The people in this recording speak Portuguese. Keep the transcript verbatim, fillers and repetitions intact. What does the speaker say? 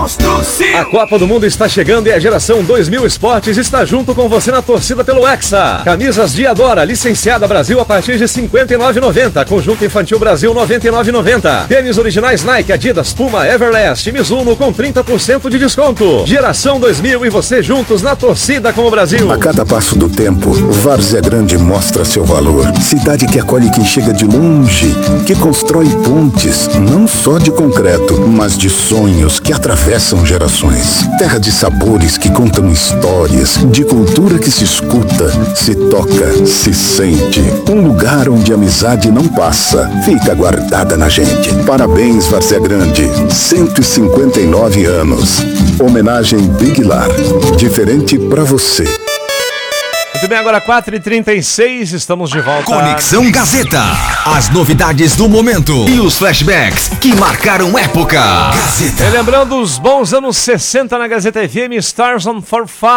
Monstro Sil. A Copa do Mundo está chegando e a geração dois mil Esportes está junto com você na torcida pelo Hexa. Camisas de Adora, licenciada Brasil a partir de cinquenta e nove reais e noventa centavos. Conjunto Infantil Brasil noventa e nove reais e noventa centavos. Tênis originais Nike, Adidas, Puma, Everlast, Mizuno com trinta por cento de desconto. Geração dois mil e você juntos na torcida com o Brasil. A cada passo do tempo, Várzea Grande mostra seu valor. Cidade que acolhe quem chega de longe, que constrói pontes, não só de concreto, mas de sonhos que atravessam gerações. Terra de sabores que contam histórias, de cultura que se escuta, se toca, se sente. Um lugar onde a amizade não passa, fica guardada na gente. Parabéns, Várzea Grande, cento e cinquenta e nove anos. Homenagem Big Lar, diferente pra você. Muito bem, agora quatro e trinta e seis, estamos de volta. Conexão Gazeta. As novidades do momento e os flashbacks que marcaram época. Gazeta. E lembrando os bons anos sessenta na Gazeta F M, Stars on for Fire.